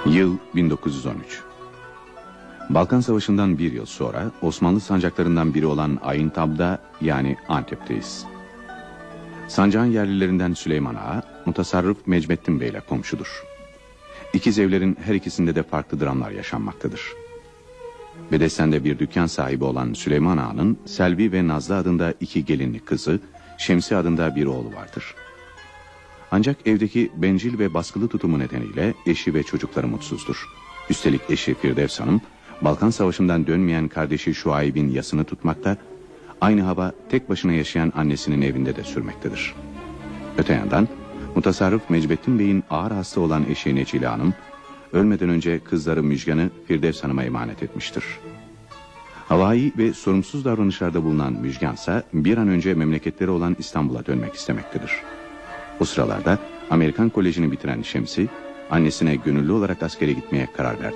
Yıl 1913. Balkan Savaşı'ndan bir yıl sonra Osmanlı sancaklarından biri olan Aintab'da yani Antep'teyiz. Sancağın yerlilerinden Süleyman Ağa, mutasarrıf Mecmettin Bey ile komşudur. İkiz evlerin her ikisinde de farklı dramlar yaşanmaktadır. Bedesten'de bir dükkan sahibi olan Süleyman Ağa'nın Selvi ve Nazlı adında iki gelinli kızı, Şemsi adında bir oğlu vardır. Ancak evdeki bencil ve baskılı tutumu nedeniyle eşi ve çocukları mutsuzdur. Üstelik eşi Firdevs Hanım, Balkan Savaşı'ndan dönmeyen kardeşi Şuayb'in yasını tutmakta, aynı hava tek başına yaşayan annesinin evinde de sürmektedir. Öte yandan, mutasarrıf Mecmettin Bey'in ağır hasta olan eşi Necile Hanım, ölmeden önce kızları Müjgan'ı Firdevs Hanım'a emanet etmiştir. Havai ve sorumsuz davranışlarda bulunan Müjgan ise bir an önce memleketleri olan İstanbul'a dönmek istemektedir. O sıralarda Amerikan Koleji'ni bitiren Şemsi, annesine gönüllü olarak askere gitmeye karar verdi.